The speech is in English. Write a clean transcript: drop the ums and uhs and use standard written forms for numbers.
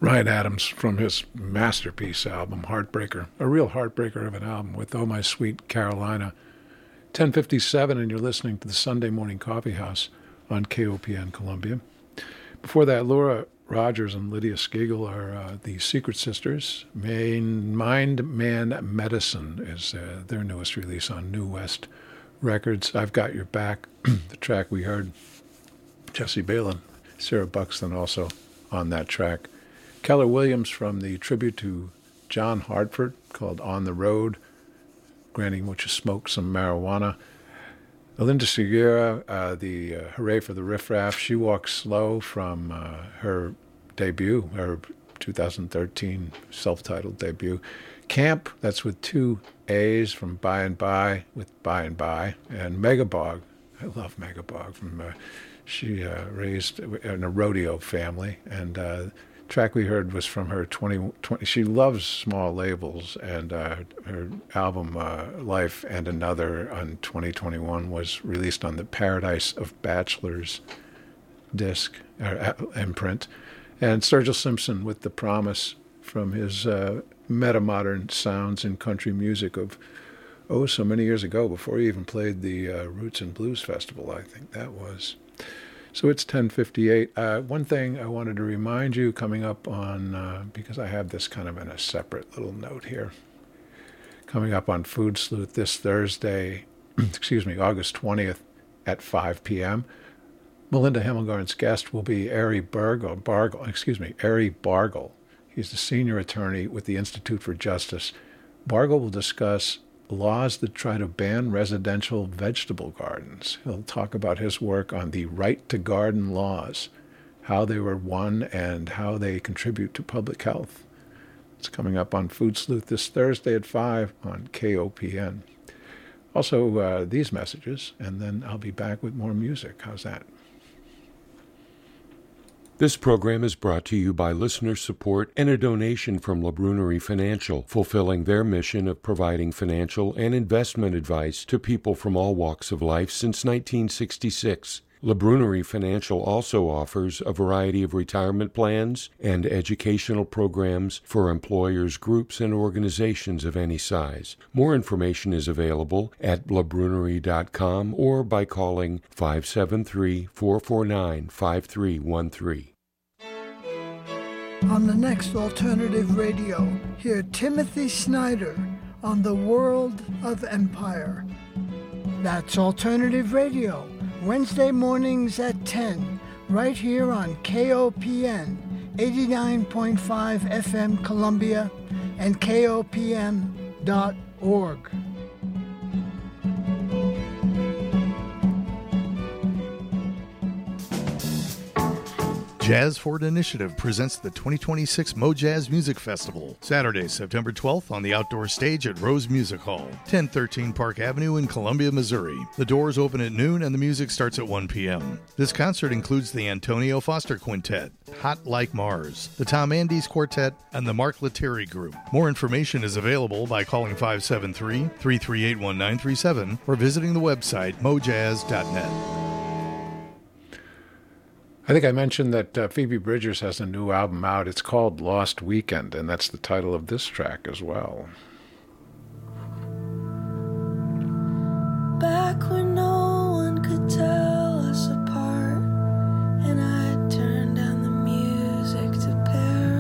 Ryan Adams from his masterpiece album, Heartbreaker, a real heartbreaker of an album with Oh My Sweet Carolina. 10:57, and you're listening to the Sunday Morning Coffee House on KOPN Columbia. Before that, Laura Rogers and Lydia Skegel are the Secret Sisters. Mind Man Medicine is their newest release on New West Records. I've Got Your Back, the track we heard. Jesse Balin, Sarah Buxton also on that track. Keller Williams from the tribute to John Hartford called On the Road, granting which smoked some marijuana. Linda Segura, the Hooray for the Riff Raff, She Walks Slow from her debut, her 2013 self-titled debut. Camp, that's with 2 A's, from By and By with By and By. And Megabog, I love Megabog. She raised in a rodeo family, and track we heard was from her 2020. She loves small labels, and her album Life and Another on 2021 was released on the Paradise of Bachelors disc imprint. And Sturgill Simpson with The Promise from his meta-modern sounds in country music of so many years ago, before he even played the Roots and Blues Festival, I think that was. So it's 10:58. One thing I wanted to remind you coming up on, because I have this kind of in a separate little note here, coming up on Food Sleuth this Thursday, August 20th at 5 p.m. Melinda Hemmelgarn's guest will be Ari Bargle. He's the senior attorney with the Institute for Justice. Bargle will discuss laws that try to ban residential vegetable gardens. He'll talk about his work on the right to garden laws, how they were won, and how they contribute to public health. It's coming up on Food Sleuth this Thursday at 5 on KOPN. Also, these messages, and then I'll be back with more music. How's that? This program is brought to you by listener support and a donation from LeBrunerie Financial, fulfilling their mission of providing financial and investment advice to people from all walks of life since 1966. LeBrunerie Financial also offers a variety of retirement plans and educational programs for employers, groups, and organizations of any size. More information is available at lebrunerie.com or by calling 573-449-5313. On the next Alternative Radio, hear Timothy Snyder on the World of Empire. That's Alternative Radio, Wednesday mornings at 10, right here on KOPN 89.5 FM Columbia and KOPN.org. Jazz Forward Initiative presents the 2026 Mojazz Music Festival, Saturday, September 12th on the outdoor stage at Rose Music Hall, 1013 Park Avenue in Columbia, Missouri. The doors open at noon and the music starts at 1 p.m. This concert includes the Antonio Foster Quintet, Hot Like Mars, the Tom Andes Quartet, and the Mark Lettieri Group. More information is available by calling 573-338-1937 or visiting the website mojazz.net. I think I mentioned that Phoebe Bridgers has a new album out. It's called Lost Weekend, and that's the title of this track as well.